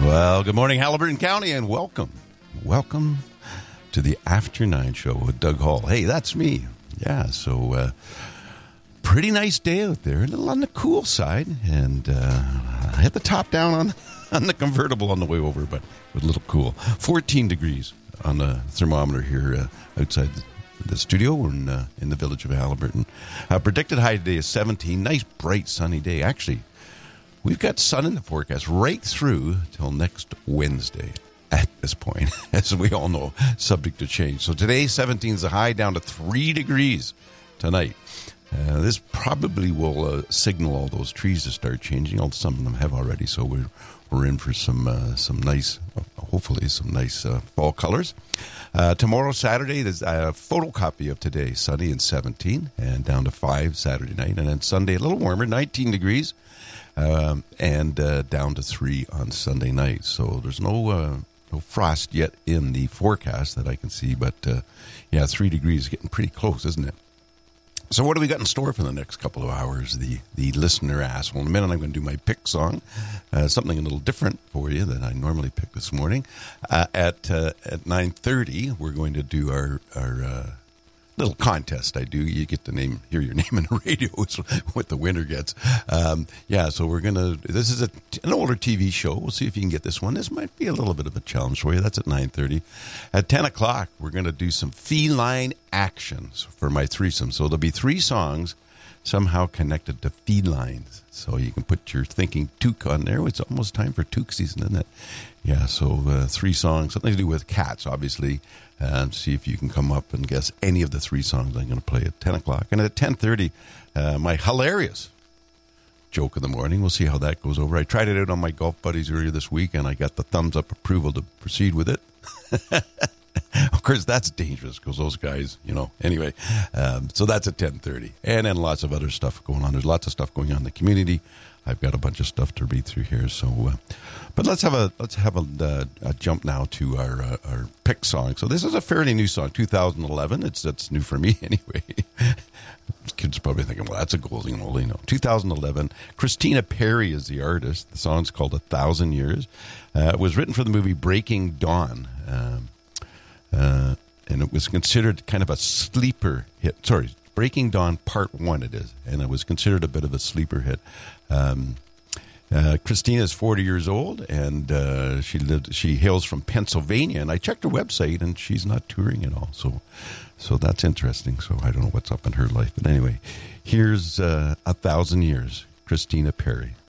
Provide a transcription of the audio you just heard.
Well, good morning, Haliburton County, and welcome to the After 9 show with Doug Hall. Hey, that's me. Yeah, so pretty nice day out there, a little on the cool side, and I had the top down on the convertible on the way over, but it was a little cool. 14 degrees on the thermometer here outside the studio in the village of Haliburton. Predicted high today is 17. Nice, bright, sunny day. Actually, we've got sun in the forecast right through till next Wednesday at this point, as we all know, subject to change. So today, 17 is the high, down to 3 degrees tonight. This probably will signal all those trees to start changing. Although some of them have already, so we're in for some nice, hopefully some nice fall colors. Tomorrow, Saturday, there's a photocopy of today, sunny and 17, and down to 5 Saturday night. And then Sunday, a little warmer, 19 degrees. And down to 3 on Sunday night. So there's no frost yet in the forecast that I can see, but 3 degrees is getting pretty close, isn't it? So what do we got in store for the next couple of hours? The listener asked. Well, in a minute I'm going to do my pick song, something a little different for you than I normally pick this morning. At 9:30, we're going to do our little contest I do. You get to hear your name in the radio. It's what the winner gets. So we're going to, this is an older TV show. We'll see if you can get this one. This might be a little bit of a challenge for you. That's at 9:30. At 10 o'clock, we're going to do some feline actions for my threesome. So there'll be 3 songs somehow connected to felines. So you can put your thinking toque on there. It's almost time for toque season, isn't it? Yeah, so 3 songs, something to do with cats, obviously. And see if you can come up and guess any of the 3 songs I'm going to play at 10 o'clock. And at 10:30, my hilarious joke of the morning. We'll see how that goes over. I tried it out on my golf buddies earlier this week, and I got the thumbs-up approval to proceed with it. Of course, that's dangerous because those guys, Anyway, so that's at 10:30. And then lots of other stuff going on. There's lots of stuff going on in the community. I've got a bunch of stuff to read through here. So, but let's have a jump now to our pick song. So this is a fairly new song, 2011. That's new for me anyway. Kids are probably thinking, well, that's a golden oldie. No, 2011. Christina Perri is the artist. The song's called 1,000 Years. It was written for the movie Breaking Dawn. And it was considered kind of a sleeper hit. Sorry, Breaking Dawn Part 1 it is. And it was considered a bit of a sleeper hit. Christina is 40 years old, and she hails from Pennsylvania. And I checked her website, and she's not touring at all. So that's interesting. So I don't know what's up in her life. But anyway, here's 1,000 Years, Christina Perri.